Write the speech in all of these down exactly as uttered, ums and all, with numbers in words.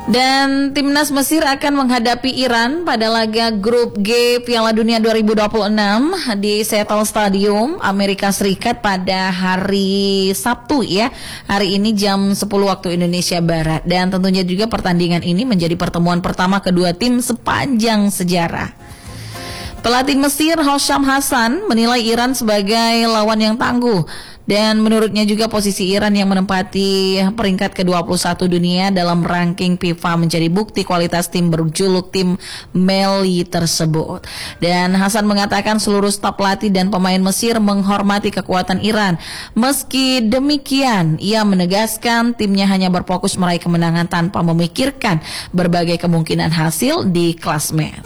Dan timnas Mesir akan menghadapi Iran pada laga grup G Piala Dunia dua ribu dua puluh enam di Seattle Stadium, Amerika Serikat pada hari Sabtu ya. Hari ini jam sepuluh waktu Indonesia Barat. Dan tentunya juga pertandingan ini menjadi pertemuan pertama kedua tim sepanjang sejarah. Pelatih Mesir Hosham Hassan menilai Iran sebagai lawan yang tangguh. Dan menurutnya juga posisi Iran yang menempati peringkat ke dua puluh satu dunia dalam ranking FIFA menjadi bukti kualitas tim berjuluk tim Meli tersebut. Dan Hasan mengatakan seluruh staf pelatih dan pemain Mesir menghormati kekuatan Iran. Meski demikian, ia menegaskan timnya hanya berfokus meraih kemenangan tanpa memikirkan berbagai kemungkinan hasil di klasmen.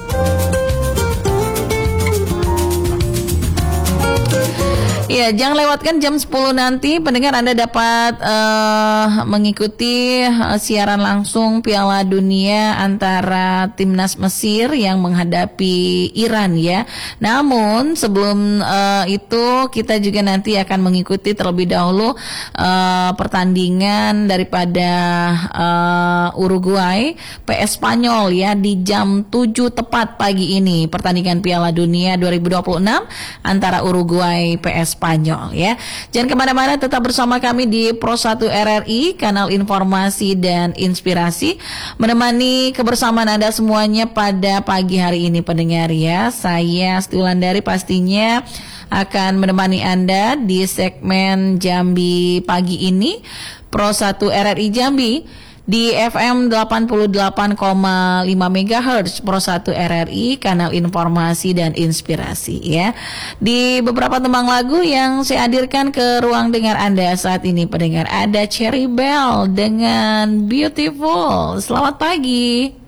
Ya, jangan lewatkan jam sepuluh nanti pendengar Anda dapat uh, mengikuti uh, siaran langsung Piala Dunia antara timnas Mesir yang menghadapi Iran ya. Namun sebelum uh, itu kita juga nanti akan mengikuti terlebih dahulu uh, pertandingan daripada uh, Uruguay P S Spanyol ya di jam tujuh tepat pagi ini. Pertandingan Piala Dunia dua ribu dua puluh enam antara Uruguay P S Spanyol ya. Jangan kemana-mana, tetap bersama kami di Pro satu R R I, kanal informasi dan inspirasi, menemani kebersamaan Anda semuanya pada pagi hari ini pendengar ya. Saya Asti Wulandari pastinya akan menemani Anda di segmen Jambi pagi ini, Pro satu R R I Jambi di F M delapan puluh delapan koma lima megahertz Pro satu R R I, kanal informasi dan inspirasi ya. Di beberapa tembang lagu yang saya hadirkan ke ruang dengar Anda saat ini pendengar, ada Cherry Bell dengan Beautiful. Selamat pagi.